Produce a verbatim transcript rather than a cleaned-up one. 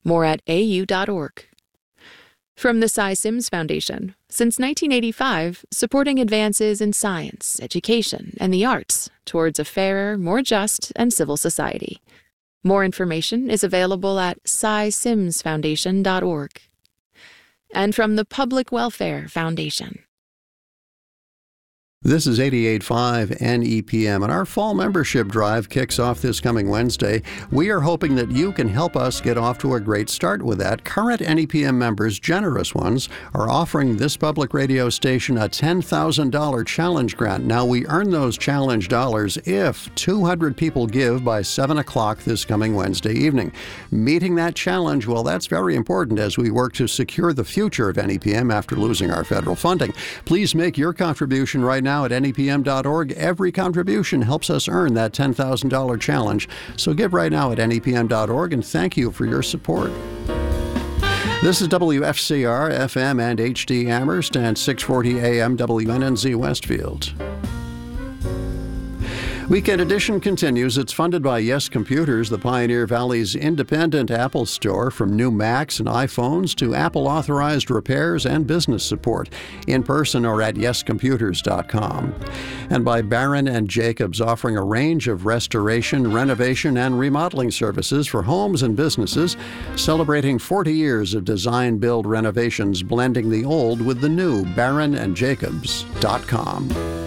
More at a u dot org. From the Cy Sims Foundation, since nineteen eighty-five, supporting advances in science, education, and the arts towards a fairer, more just, and civil society. More information is available at cy sims foundation dot org. And from the Public Welfare Foundation. This is eighty-eight point five N E P M, and our fall membership drive kicks off this coming Wednesday. We are hoping that you can help us get off to a great start with that. Current N E P M members, generous ones, are offering this public radio station a ten thousand dollars challenge grant. Now, we earn those challenge dollars if two hundred people give by seven o'clock this coming Wednesday evening. Meeting that challenge, well, that's very important as we work to secure the future of N E P M after losing our federal funding. Please make your contribution right now at N E P M dot org. Every contribution helps us earn that ten thousand dollars challenge. So give right now at N E P M dot org, and thank you for your support. This is W F C R, F M and H D Amherst, and six forty A M W N N Z Westfield. Weekend Edition continues. It's funded by Yes Computers, the Pioneer Valley's independent Apple store. From new Macs and iPhones to Apple-authorized repairs and business support, in person or at yes computers dot com. And by Barron and Jacobs, offering a range of restoration, renovation, and remodeling services for homes and businesses, celebrating forty years of design, build, renovations, blending the old with the new. Barron and Jacobs dot com.